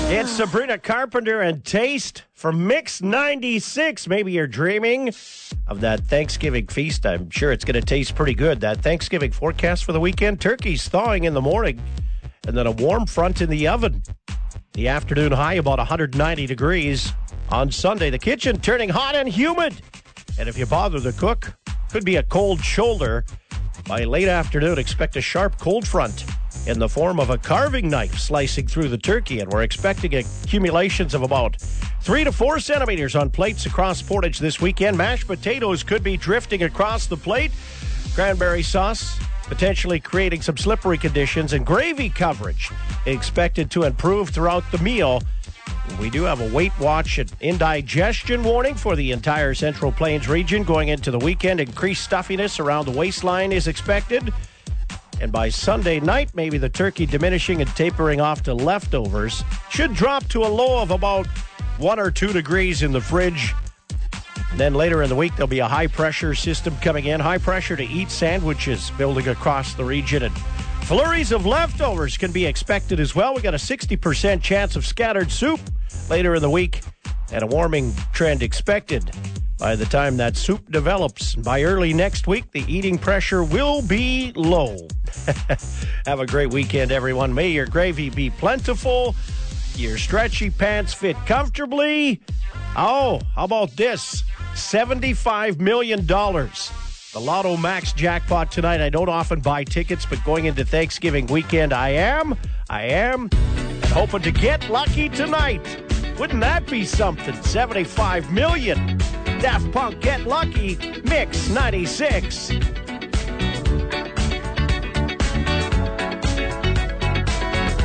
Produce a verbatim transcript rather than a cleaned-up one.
It's Sabrina Carpenter and Taste from Mix ninety-six. Maybe you're dreaming of that Thanksgiving feast. I'm sure it's going to taste pretty good. That Thanksgiving forecast for the weekend, turkey's thawing in the morning, and then a warm front in the oven. The afternoon high about one hundred ninety degrees. On Sunday, the kitchen turning hot and humid. And if you bother to cook, could be a cold shoulder. By late afternoon, expect a sharp cold front in the form of a carving knife slicing through the turkey, and we're expecting accumulations of about three to four centimeters on plates across Portage this weekend. Mashed potatoes could be drifting across the plate. Cranberry sauce potentially creating some slippery conditions, and gravy coverage expected to improve throughout the meal. We do have a weight watch and indigestion warning for the entire Central Plains region going into the weekend. Increased stuffiness around the waistline is expected. And by Sunday night, maybe the turkey diminishing and tapering off to leftovers. Should drop to a low of about one or two degrees in the fridge. And then later in the week, there'll be a high-pressure system coming in. High pressure to eat sandwiches building across the region. And flurries of leftovers can be expected as well. We got a sixty percent chance of scattered soup later in the week, and a warming trend expected by the time that soup develops. By early next week, the eating pressure will be low. Have a great weekend, everyone. May your gravy be plentiful, your stretchy pants fit comfortably. Oh, how about this? seventy-five million dollars. The Lotto Max jackpot tonight. I don't often buy tickets, but going into Thanksgiving weekend, I am, I am, and hoping to get lucky tonight. Wouldn't that be something? seventy-five million dollars. Daft Punk, Get Lucky, Mix ninety-six.